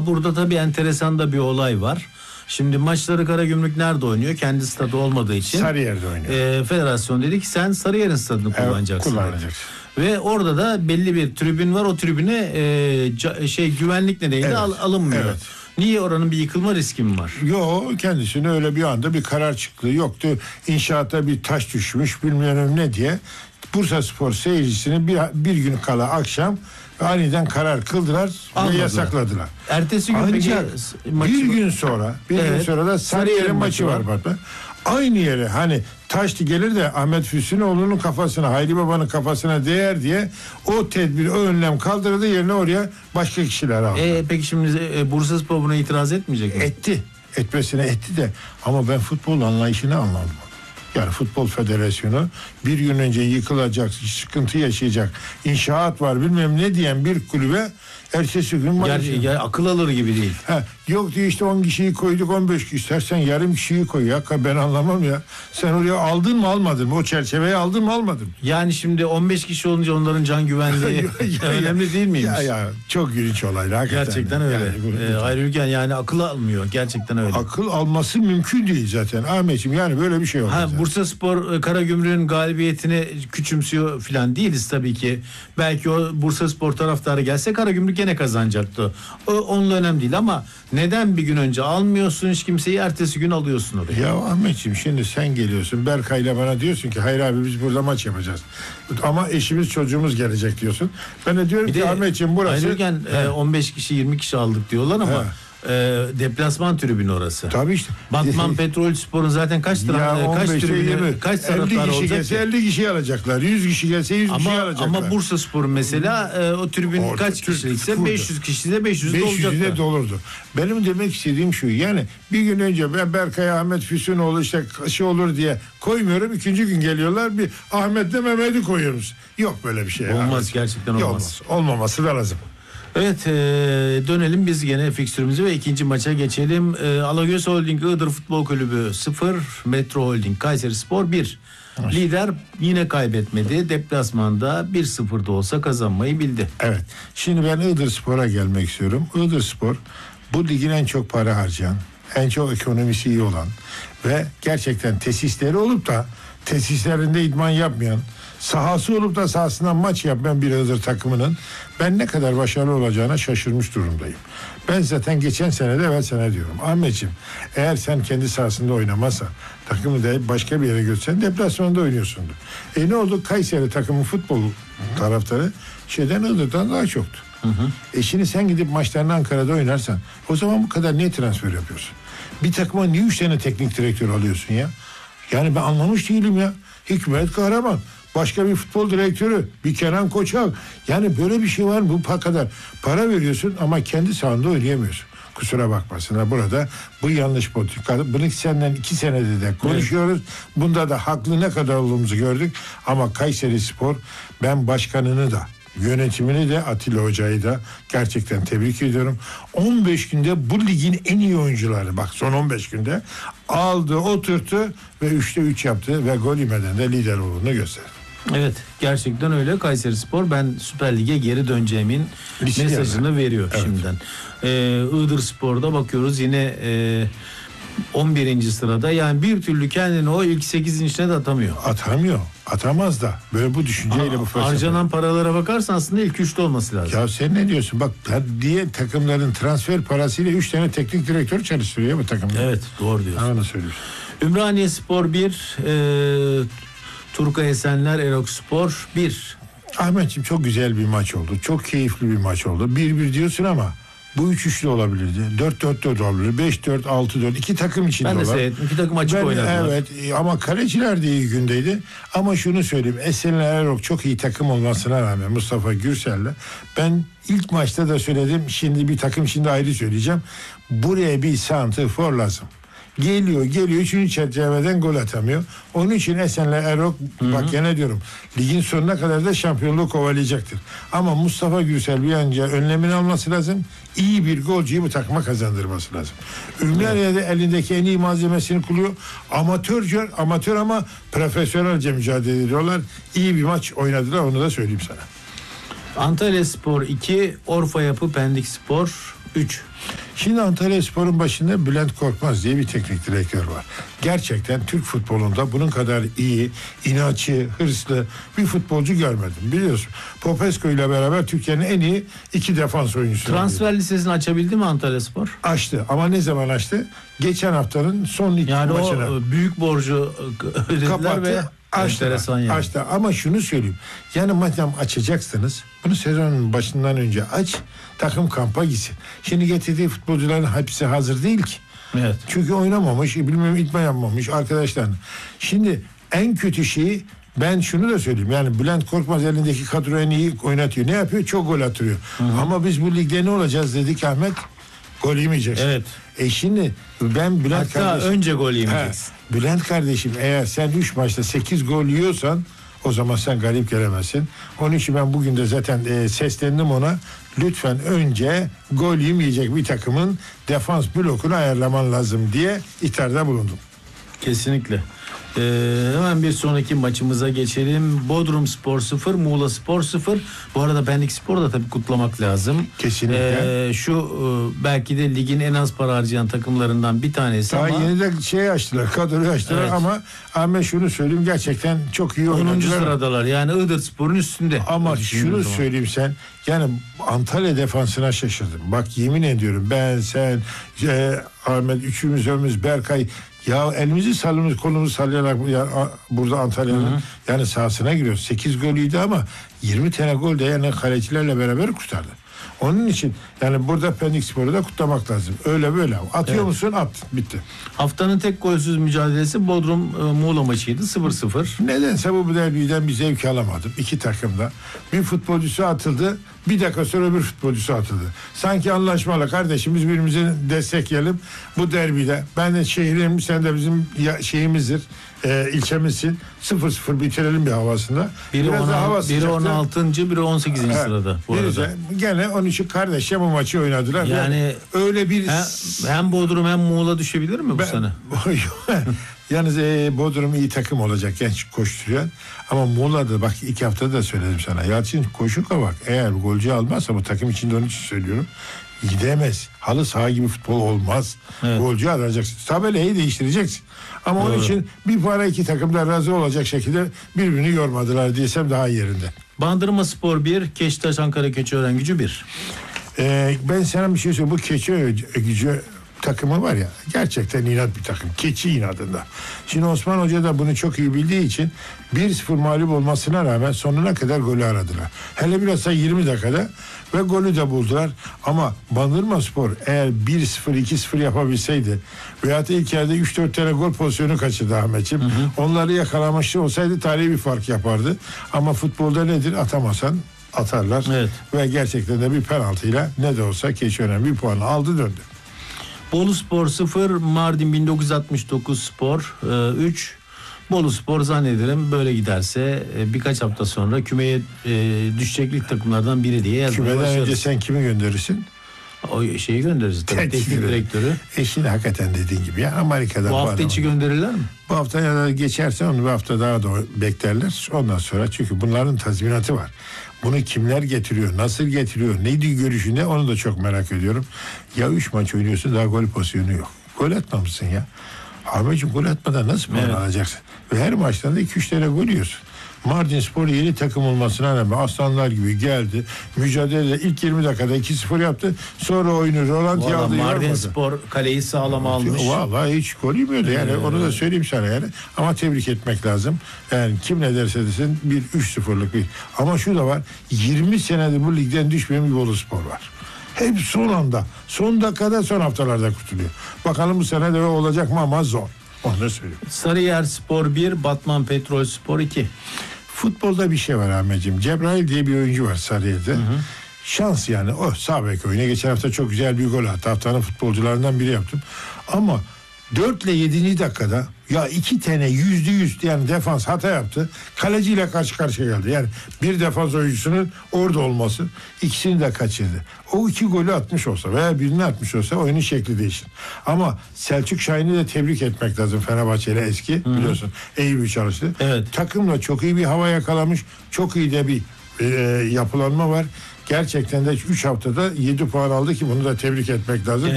burada tabii enteresan da bir olay var. Şimdi maçları Karagümrük nerede oynuyor? Kendi stadı olmadığı için. Sarıyer'de oynuyor. Federasyon dedi ki sen Sarıyer'in stadını kullanacaksın. Kullanacaksın. Ve orada da belli bir tribün var. O tribüne güvenlik nedeniyle alınmıyor. Evet. Niye, oranın bir yıkılma riski mi var? Yok, kendisine öyle bir anda bir karar çıktı. Yoktu, inşaata bir taş düşmüş bilmiyorum ne diye. Bursaspor seyircisini bir gün kala akşam aniden karar kıldılar ve yasakladılar. Ertesi gün bir gün sonra da Sarıyer'in maçı var bak. Aynı yere hani taş gelir de Ahmet Füsunoğlu'nun kafasına, Hayri Baba'nın kafasına değer diye o tedbir, o önlem kaldırıldı, yerine oraya başka kişiler aldı. Peki şimdi Bursaspor buna itiraz etmeyecek mi? Etmesine etti de ama ben futbol anlayışını anlamadım. Yani Futbol Federasyonu bir gün önce yıkılacak, sıkıntı yaşayacak, inşaat var bilmem ne diyen bir kulübe ertesi gün akıl alır gibi değil. Yok diyor işte 10 kişiyi koyduk, 15 kişi, istersen yarım kişiyi koy ya, ben anlamam ya. Sen oraya aldın mı almadın mı, o çerçeveyi aldın mı almadın mı? Yani şimdi 15 kişi olunca onların can güvenliği önemli değil miymiş? Ya çok gülünç olaylar hakikaten. Gerçekten öyle. Hayır Ülgen, yani akıl almıyor, gerçekten öyle. Akıl alması mümkün değil zaten Ahmetciğim, yani böyle bir şey olmaz. Bursaspor Karagümrük'ün galibiyetini küçümsüyor falan değiliz tabii ki. Belki o Bursaspor taraftarı gelse Karagümrük gene kazanacaktı. Onunla önemli değil ama neden bir gün önce almıyorsun hiç kimseyi, ertesi gün alıyorsun oraya? Ya Ahmetciğim, şimdi sen geliyorsun Berkay'la bana diyorsun ki hayır abi biz burada maç yapacağız. Ama eşimiz çocuğumuz gelecek diyorsun. Ben de diyorum ki Ahmetciğim burası. Ayrıca 15 kişi 20 kişi aldık diyorlar ama deplasman tribünü orası. Tabii işte. Batman Petrolspor'un zaten kaç tribünü, kaç taraftar olacak? 50 kişi gelse 50 kişi alacaklar. 100 kişi gelse 100 kişi alacaklar. Ama Bursaspor'un mesela o tribün orada, kaç kişilikse 500 kişi de 500 de dolurdu. Benim demek istediğim şu, yani bir gün önce ben Berkay, Ahmet Füsunoğlu işte olur diye koymuyorum. İkinci gün geliyorlar bir Ahmet'le Mehmet'i koyuyoruz. Yok böyle bir şey. Olmaz, gerçekten olmaz. Olmaması da lazım. Evet, dönelim biz gene fikstürümüze ve ikinci maça geçelim. Alagöz Holding Iğdır Futbol Kulübü 0, Metro Holding Kayserispor 1. Evet. Lider yine kaybetmedi. Deplasmanda 1-0'da olsa kazanmayı bildi. Evet. Şimdi ben Iğdırspor'a gelmek istiyorum. Iğdırspor bu ligin en çok para harcayan, en çok ekonomisi iyi olan ve gerçekten tesisleri olup da tesislerinde idman yapmayan, sahası olup da sahasından maç yapmayan bir Iğdır takımının ben ne kadar başarılı olacağına şaşırmış durumdayım. Ben zaten geçen sene de evvel sene diyorum. Ahmetciğim, eğer sen kendi sahasında oynamazsan, takımı da başka bir yere götürsen deplasmanda oynuyorsundur. Ne oldu? Kayseri takımı futbol taraftarı Iğdır'dan daha çoktu. Şimdi sen gidip maçlarını Ankara'da oynarsan o zaman bu kadar niye transfer yapıyorsun? Bir takıma niye 3 tane teknik direktör alıyorsun ya? Yani ben anlamış değilim ya. Hikmet Kahraman, başka bir futbol direktörü, bir Kenan Koçak. Yani böyle bir şey var mı? Bu kadar para veriyorsun ama kendi sahanda oynayamıyorsun. Kusura bakmasınlar, burada bu yanlış politika. Bunu senden 2 senedir de konuşuyoruz. Bunda da haklı ne kadar olduğumuzu gördük. Ama Kayserispor, ben başkanını da yönetimini de Atilla Hoca'yı da gerçekten tebrik ediyorum. 15 günde bu ligin en iyi oyuncuları, bak son 15 günde aldı, oturttu ve 3'te 3 yaptı ve gol yemeden de lider olduğunu gösterdi. Evet, gerçekten öyle. Kayserispor ben Süper Lig'e geri döneceğimin mesajını veriyor şimdiden. Iğdırspor'da bakıyoruz yine 11. sırada, yani bir türlü kendini o ilk 8'in içine de atamıyor. Atamaz da. Böyle bu düşünceyle bu harcanan paralara bakarsan aslında ilk 3'te olması lazım. Ya sen ne diyorsun? Bak diye takımların transfer parasıyla 3 tane teknik direktör çalıştırıyor bu takımlar. Evet, doğru diyorsun. Onu söylüyorsun. Ümraniyespor 1, Turka Esenler Erokspor 1. Ahmetciğim, çok güzel bir maç oldu. Çok keyifli bir maç oldu. 1-1 diyorsun ama bu 3-3'lü olabilirdi. 4-4-4 olabilir. 5-4, 6-4. İki takım içinde ben de seyrettim. İki takım açık oynadılar. Evet, ama kaleciler de iyi gündeydi. Ama şunu söyleyeyim. Esenler Erok çok iyi takım olmasına rağmen Mustafa Gürsel'le ben ilk maçta da söyledim. Şimdi bir takım şimdi ayrı söyleyeceğim. Buraya bir santrfor lazım. Geliyor 3. çerçeveden gol atamıyor. Onun için Esenler Erok, bak gene diyorum, ligin sonuna kadar da şampiyonluğu kovalayacaktır. Ama Mustafa Gürsel bir önce önlemini alması lazım. İyi bir golcüyü bu takıma kazandırması lazım. Ümraniye'de elindeki en iyi malzemesini kullanıyor. Amatör ama profesyonelce mücadele ediyorlar. İyi bir maç oynadılar, onu da söyleyeyim sana. Antalyaspor 2, Orfa Yapı Pendikspor 3. Şimdi Antalyaspor'un başında Bülent Korkmaz diye bir teknik direktör var. Gerçekten Türk futbolunda bunun kadar iyi, inatçı, hırslı bir futbolcu görmedim. Biliyorsun Popescu ile beraber Türkiye'nin en iyi 2 defans oyuncusu. Transfer listesini açabildi mi Antalyaspor? Açtı ama ne zaman açtı? Geçen haftanın son 2 yani maçına. o büyük borcu ödediler Kapattı, ve enteresan yani. açtı. Ama şunu söyleyeyim. Yani madem açacaksınız bunu sezonun başından önce aç, takım kampa gitsin. Şimdi getirdiği futbolcuların hepsi hazır değil ki. Evet. Çünkü oynamamış, bilmem idman yapmamış arkadaşlar. Şimdi en kötü şeyi ben şunu da söyleyeyim. Yani Bülent Korkmaz elindeki kadroyu en iyi oynatıyor. Ne yapıyor? Çok gol atıyor. Ama biz bu ligde ne olacağız dedik Ahmet? Gol yemeyeceksin. Evet. Şimdi ben Bülent Hatta kardeşim... önce gol yemeyeceksin. Bülent kardeşim eğer sen 3 maçta 8 gol yiyorsan o zaman sen galip gelemezsin. Onun için ben bugün de zaten seslendim ona. Lütfen önce gol yemeyecek bir takımın defans blokunu ayarlaman lazım diye ihtarda bulundum. Kesinlikle. Hemen bir sonraki maçımıza geçelim. Bodrum Spor 0, Muğla Spor 0. Bu arada Pendik Spor'u da tabii kutlamak lazım. Kesinlikle. Belki de ligin en az para harcayan takımlarından bir tanesi Daha ama yeni de açtılar, kadroyu açtılar Evet. ama Ahmet şunu söyleyeyim gerçekten çok iyi oynadılar. 10. sıradalar. Yani Iğdır Spor'un üstünde. Ama Düşündüğün şunu zaman. söyleyeyim sen yani Antalya defansına şaşırdım. Bak yemin ediyorum ben sen Ahmet üçümüz Berkay ya elimizi salımız kolumuzu sallayarak burada Antalya'nın yani sahasına giriyoruz. 8 golüydü ama 20 tane gol de yani kalecilerle beraber kurtardı. Onun için yani burada Pendik Spor'u da kutlamak lazım. Öyle böyle. Atıyor musun? At. Bitti. Haftanın tek golsüz mücadelesi Bodrum Muğla maçıydı. 0-0. Nedense bu derbiden bir zevk alamadım. 2 takımda. Bir futbolcusu atıldı. Bir dakika sonra öbür futbolcusu atıldı. Sanki anlaşmalı kardeşim biz birbirimizi destekleyelim. Bu derbide ben de şehrim sen de bizim şeyimizdir. İlçemizsin. 0-0 bitirelim bir havasında. Biri Biraz da hava 16. biri 18. sırada bu arada. Gene onun için kardeşim bu maçı oynadılar. Yani öyle bir hem Bodrum hem Muğla düşebilir mi bu sene? Yalnız Bodrum iyi takım olacak genç koşturuyor. Ama Muğla'da bak 2 haftada da söyledim sana. Yalçın Koşuk'a bak eğer golcü almazsa bu takım içinde onun için söylüyorum. Gidemez. Halı saha gibi futbol olmaz. Evet. Golcü arayacaksın. Tabelayı değiştireceksin. Ama onun için bir para 2 takım da razı olacak şekilde birbirini yormadılar diyesem daha yerinde. Bandırma Spor 1, Keştaş Ankara Keçiören Gücü 1. Ben sana bir şey söyleyeyim. Bu Keçi takımı var ya gerçekten inat bir takım. Keçi inadında. Şimdi Osman Hoca da bunu çok iyi bildiği için 1-0 mağlup olmasına rağmen sonuna kadar golü aradılar. Hele bilhassa 20 dakikada ve golü de buldular. Ama Bandırma Spor eğer 1-0 2-0 yapabilseydi veyahut da ilk yarıda 3-4 tane gol pozisyonu kaçırdı Ahmetciğim. Onları yakalamıştı olsaydı tarihi bir fark yapardı. Ama futbolda nedir? Atamasan atarlar. Evet. Ve gerçekten de bir penaltıyla ne de olsa Keçiören bir puan aldı döndü. Bolu Spor 0, Mardin 1969 Spor 3. Bolu Spor zannederim böyle giderse birkaç hafta sonra kümeye düşeceklik takımlardan biri diye yazmaya Kümeden başlarız. önce sen kimi gönderirsin? O şeyi göndeririz tabii, teknik direktörü. Şimdi hakikaten dediğin gibi ya Amerika'da Bu hafta içi gönderirler mi? Bu hafta ya da geçerse onu bir hafta daha da beklerler. Ondan sonra çünkü bunların tazminatı var. Bunu kimler getiriyor, nasıl getiriyor, neydi görüşü ne onu da çok merak ediyorum. Ya 3 maç oynuyorsun daha gol pozisyonu yok. Gol atmamışsın ya. Ahmetciğim gol atmadan nasıl puan alacaksın? Ve her maçtan da 2-3 tane gol yiyorsun. Mardin Spor yeni takım olmasına rağmen aslanlar gibi geldi. Mücadele ilk 20 dakikada 2-0 yaptı. Sonra oyunu Rolanti'ye aldı. Mardin Spor kaleyi sağlam almış. Vallahi hiç gol yemiyordu yani onu da söyleyeyim sana yani. Ama tebrik etmek lazım. Yani kim ne derse desin bir 3-0'lık bir. Ama şu da var 20 senedir bu ligden düşmeyen bir Bolu Spor var. Hep son anda, son dakikada, son haftalarda kurtuluyor. Bakalım bu sene de olacak mı ama zor. Onu da söyleyeyim. Sarıyer Spor 1, Batman Petrol Spor 2. Futbolda bir şey var Ahmetciğim. Cebrail diye bir oyuncu var Sarıyer'de. Şans yani o sağ bek oyuna. Geçen hafta çok güzel bir gol attı. Haftanın futbolcularından biri yaptım. Ama 4 ile 7. dakikada ya 2 tane %100 yani defans hata yaptı. Kaleciyle karşı karşıya geldi. Yani bir defans oyuncusunun orada olması ikisini de kaçırdı. O 2 golü atmış olsa veya birini atmış olsa oyunun şekli değişir. Ama Selçuk Şahin'i de tebrik etmek lazım. Fenerbahçe ile eski biliyorsun iyi bir çalıştı. Evet. Takımla çok iyi bir hava yakalamış. Çok iyi de bir yapılanma var. Gerçekten de 3 haftada 7 puan aldı ki bunu da tebrik etmek lazım.